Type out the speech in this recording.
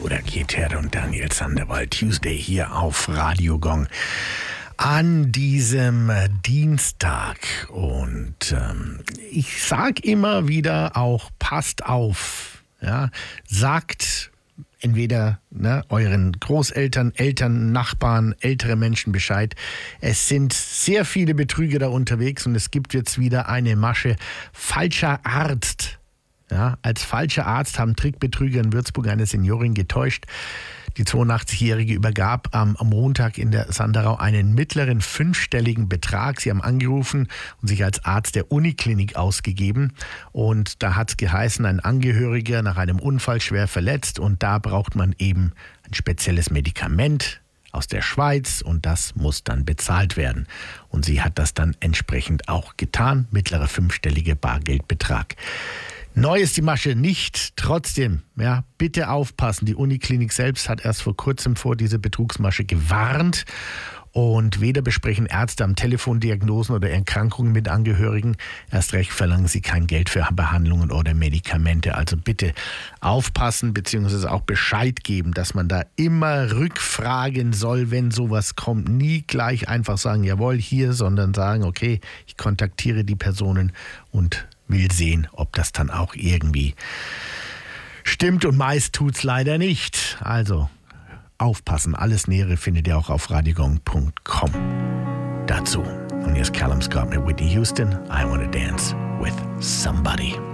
Buddha Keter und Daniel Sandoval Tuesday hier auf Radio Gong an diesem Dienstag. Und ich sage immer wieder auch, passt auf. Ja? Sagt entweder euren Großeltern, Eltern, Nachbarn, ältere Menschen Bescheid. Es sind sehr viele Betrüger da unterwegs und es gibt jetzt wieder eine Masche falscher Arzt. Ja, als falscher Arzt haben Trickbetrüger in Würzburg eine Seniorin getäuscht. Die 82-Jährige übergab am Montag in der Sanderau einen mittleren 5-stelligen Betrag. Sie haben angerufen und sich als Arzt der Uniklinik ausgegeben. Und da hat es geheißen, ein Angehöriger nach einem Unfall schwer verletzt. Und da braucht man eben ein spezielles Medikament aus der Schweiz und das muss dann bezahlt werden. Und sie hat das dann entsprechend auch getan. Mittlerer 5-stelliger Bargeldbetrag. Neu ist die Masche nicht, trotzdem, ja, bitte aufpassen. Die Uniklinik selbst hat erst vor kurzem vor dieser Betrugsmasche gewarnt und weder besprechen Ärzte am Telefon Diagnosen oder Erkrankungen mit Angehörigen. Erst recht verlangen sie kein Geld für Behandlungen oder Medikamente. Also bitte aufpassen bzw. auch Bescheid geben, dass man da immer rückfragen soll, wenn sowas kommt. Nie gleich einfach sagen, jawohl, hier, sondern sagen, okay, ich kontaktiere die Personen und will sehen, ob das dann auch irgendwie stimmt und meist tut's leider nicht. Also aufpassen. Alles Nähere findet ihr auch auf radiogong.com dazu. Und hier ist Callum Scott mit Whitney Houston. I Wanna Dance with Somebody.